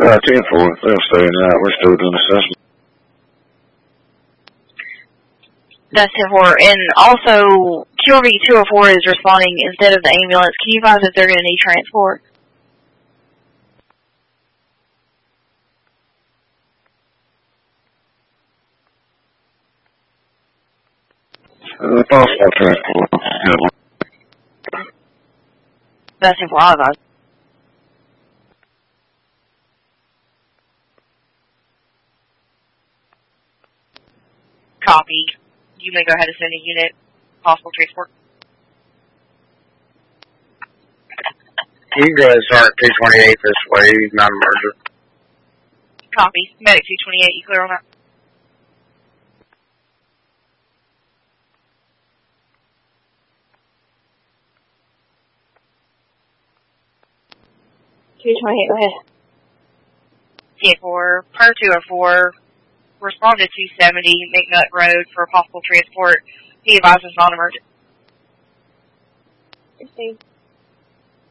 10-4. They'll stay in that. We're still doing assessment. That's 10-4. And also, QRV 204 is responding instead of the ambulance. Can you advise if they're going to need transport? Possible transport. That's 10-4. I'll advise. Copy. You may go ahead and send a unit. Possible transport. You guys aren't 228 this way, non-emergent. Copy. Medic 228, you clear on that? Go ahead. Yeah, for per 204, respond to 270 McNutt Road for possible transport. He advises non-emergent. 16.